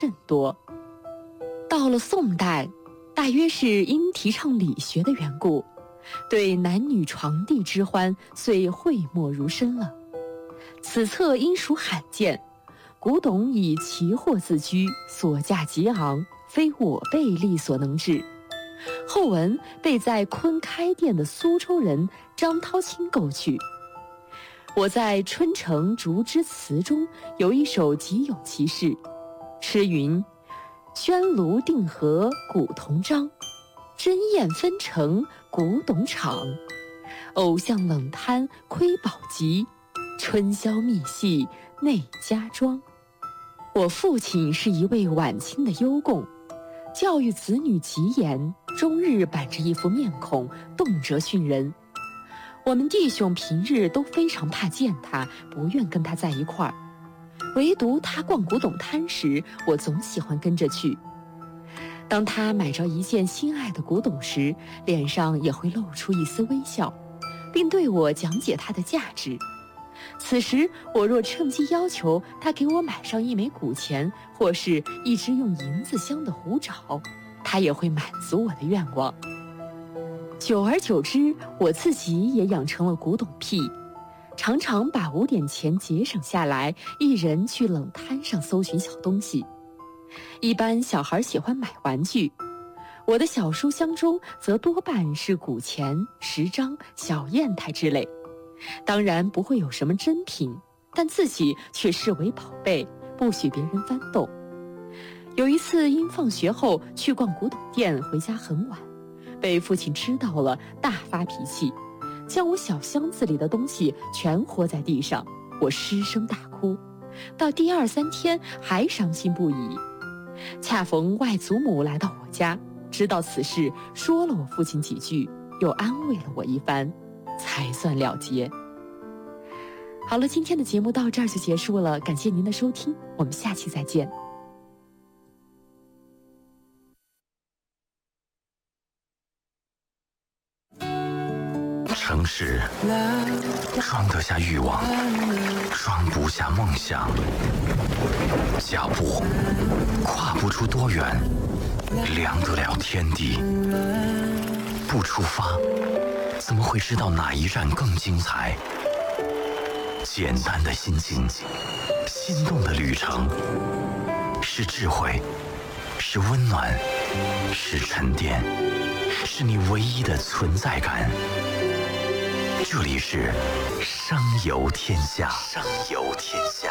甚多。到了宋代，大约是因提倡理学的缘故，对男女床笫之欢遂讳莫如深了。此册因属罕见，古董以奇货自居，所价极昂，非我辈力所能治。后文被在昆开店的苏州人张涛清购去。我在《春城竹枝词》中有一首极有其事，诗云：宣炉定河古铜章，针砚纷呈古董场。偶像冷贪窥宝集，春宵密戏内家庄。我父亲是一位晚清的优贡，教育子女极严，终日板着一副面孔，动辄训人。我们弟兄平日都非常怕见他，不愿跟他在一块儿。唯独他逛古董摊时，我总喜欢跟着去。当他买着一件心爱的古董时，脸上也会露出一丝微笑，并对我讲解它的价值。此时我若趁机要求他给我买上一枚古钱，或是一只用银子镶的虎爪，他也会满足我的愿望。久而久之，我自己也养成了古董癖，常常把5点钱节省下来，一人去冷摊上搜寻小东西。一般小孩喜欢买玩具，我的小书箱中则多半是古钱、时章、小砚台之类。当然不会有什么珍品，但自己却视为宝贝，不许别人翻动。有一次因放学后去逛古董店，回家很晚，被父亲知道了，大发脾气，将我小箱子里的东西全活在地上，我失声大哭，到第2、3天还伤心不已。恰逢外祖母来到我家，知道此事，说了我父亲几句，又安慰了我一番，才算了结。好了，今天的节目到这儿就结束了，感谢您的收听，我们下期再见。 城市装得下欲望，装不下梦想。脚步跨不出多远，量得了天地。不出发，怎么会知道哪一站更精彩？简单的心情，心动的旅程，是智慧，是温暖，是沉淀，是你唯一的存在感。这里是声游天下，声游天下。